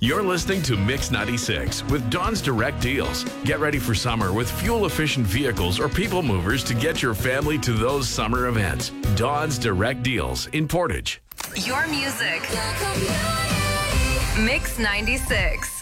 You're listening to Mix 96 with Dawn's Direct Deals. Get ready for summer with fuel-efficient vehicles or people movers to get your family to those summer events. Dawn's Direct Deals in Portage. Your music. Mix 96.